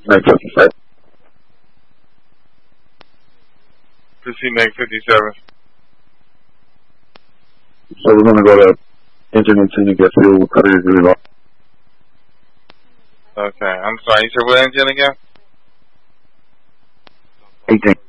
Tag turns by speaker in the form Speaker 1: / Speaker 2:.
Speaker 1: Meg 57.
Speaker 2: Proceed Meg 57.
Speaker 1: So we're going to go to engine and get fuel. We'll cut it really long.
Speaker 2: Okay, I'm sorry, you said what engine again?
Speaker 1: 18.